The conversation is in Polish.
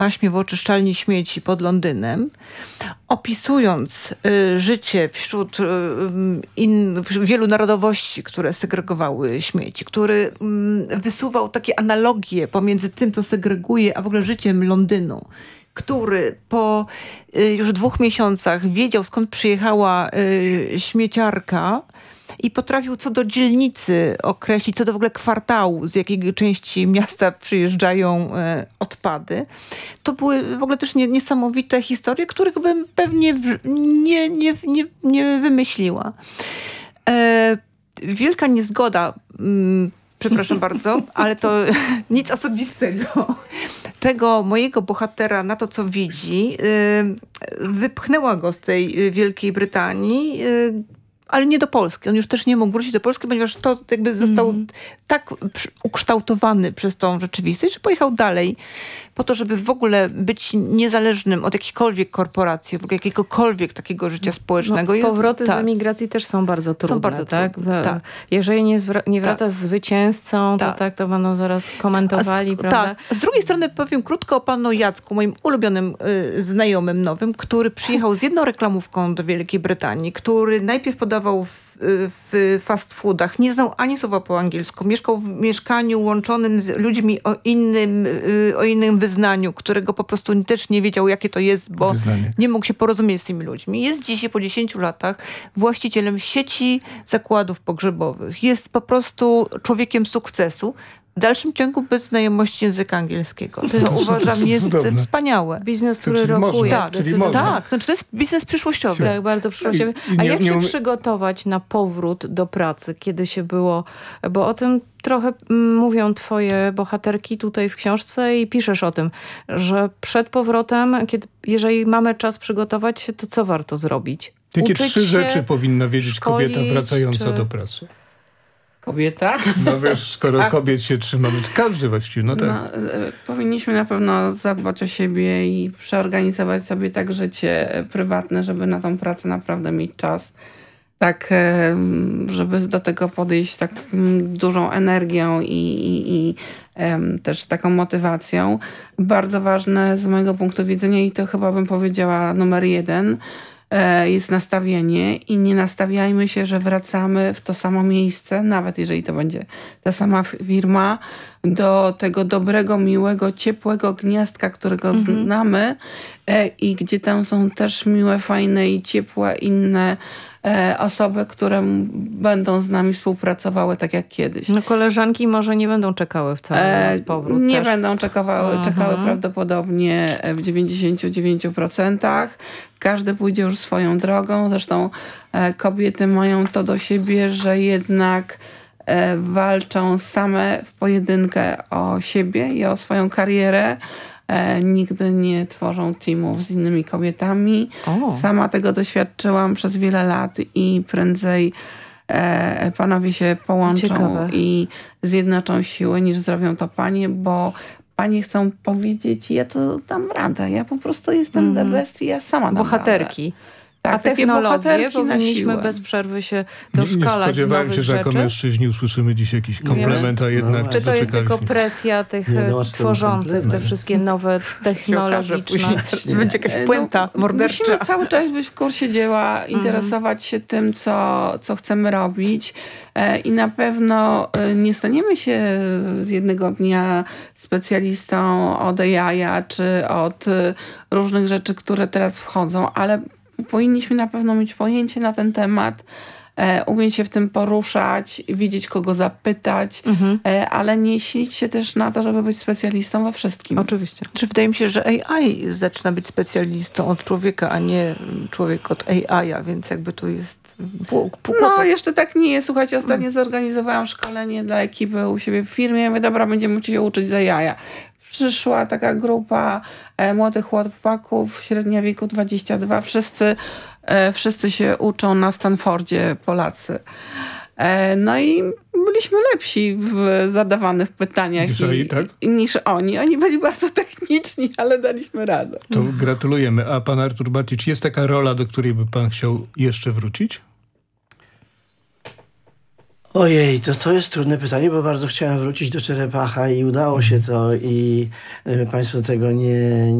paśmie w oczyszczalni śmieci pod Londynem, opisując życie wśród wielu narodowości, które segregowały śmieci, który wysuwał takie analogie pomiędzy tym, co segreguje, a w ogóle życiem Londynu, który po już 2 miesiącach wiedział, skąd przyjechała śmieciarka i potrafił co do dzielnicy określić, co do w ogóle kwartału, z jakiej części miasta przyjeżdżają odpady. To były w ogóle też niesamowite historie, których bym pewnie nie wymyśliła. Wielka niezgoda, przepraszam bardzo, ale to nic osobistego. Tego mojego bohatera na to, co widzi, wypchnęła go z tej Wielkiej Brytanii, ale nie do Polski. On już też nie mógł wrócić do Polski, ponieważ to jakby został tak ukształtowany przez tą rzeczywistość, że pojechał dalej po to, żeby w ogóle być niezależnym od jakichkolwiek korporacji, w ogóle jakiegokolwiek takiego życia społecznego. No, powroty z emigracji też są bardzo trudne. Są bardzo tak? Trudne. Tak. Jeżeli nie wracasz zwycięzcą, to będą zaraz komentowali, prawda? Tak. Z drugiej strony powiem krótko o panu Jacku, moim ulubionym znajomym nowym, który przyjechał z jedną reklamówką do Wielkiej Brytanii, który najpierw podawał w fast foodach, nie znał ani słowa po angielsku, mieszkał w mieszkaniu łączonym z ludźmi o innym wyznaniu, którego po prostu też nie wiedział, jakie to jest, bo nie mógł się porozumieć z tymi ludźmi. Jest dzisiaj po 10 latach właścicielem sieci zakładów pogrzebowych. Jest po prostu człowiekiem sukcesu. W dalszym ciągu bez znajomości języka angielskiego. Co uważam jest wspaniałe. Biznes, który rokuje. Tak, to jest biznes przyszłościowy. Tak, bardzo przyszłościowy. A jak się przygotować na powrót do pracy, kiedy się było... Bo o tym trochę mówią twoje bohaterki tutaj w książce i piszesz o tym, że przed powrotem, jeżeli mamy czas przygotować się, to co warto zrobić? Jakie 3 rzeczy powinna wiedzieć kobieta wracająca do pracy? Kobieta? No wiesz, skoro kobiet się trzymamy, to każdy właściwie, no tak. Powinniśmy na pewno zadbać o siebie i przeorganizować sobie tak życie prywatne, żeby na tą pracę naprawdę mieć czas. Tak, żeby do tego podejść tak dużą energią i też taką motywacją. Bardzo ważne z mojego punktu widzenia i to chyba bym powiedziała numer 1, jest nastawienie i nie nastawiajmy się, że wracamy w to samo miejsce, nawet jeżeli to będzie ta sama firma, do tego dobrego, miłego, ciepłego gniazdka, którego znamy i gdzie tam są też miłe, fajne i ciepłe inne osoby, które będą z nami współpracowały tak jak kiedyś. No koleżanki może nie będą czekały wcale na powrót. Nie będą czekały prawdopodobnie w 99%. Każdy pójdzie już swoją drogą. Zresztą kobiety mają to do siebie, że jednak walczą same w pojedynkę o siebie i o swoją karierę. Nigdy nie tworzą teamów z innymi kobietami. Sama tego doświadczyłam przez wiele lat i prędzej panowie się połączą i zjednoczą siły, niż zrobią to panie, bo panie chcą powiedzieć, ja to dam radę, ja po prostu jestem the best i ja sama dam bohaterki. Radę. Tak, a technologie powinniśmy na bez przerwy się doszkalać. Nie spodziewałem się, że jako mężczyźni usłyszymy dziś jakiś komplement, a jednak... Czy to jest tylko presja tych tworzących, te wszystkie nowe technologiczne... Będzie jakaś puenta mordercza. Musimy cały czas być w kursie dzieła, interesować się tym, co chcemy robić i na pewno nie staniemy się z jednego dnia specjalistą od AI czy od różnych rzeczy, które teraz wchodzą, ale powinniśmy na pewno mieć pojęcie na ten temat, umieć się w tym poruszać, wiedzieć kogo zapytać, ale nie silić się też na to, żeby być specjalistą we wszystkim. Oczywiście. Czy wydaje mi się, że AI zaczyna być specjalistą od człowieka, a nie człowiek od AI-a, więc jakby tu jest No, jeszcze tak nie jest. Słuchajcie, ostatnio zorganizowałam szkolenie dla ekipy u siebie w firmie. Mówię, dobra, będziemy się uczyć za jaja. Przyszła taka grupa młodych chłopaków, średnia wieku 22. Wszyscy się uczą na Stanfordzie, Polacy. No i byliśmy lepsi w zadawanych pytaniach niż oni. Oni byli bardzo techniczni, ale daliśmy radę. To gratulujemy. A pan Artur Bartnicz, jest taka rola, do której by pan chciał jeszcze wrócić? Ojej, to jest trudne pytanie, bo bardzo chciałem wrócić do Czerepacha i udało się to i Państwo tego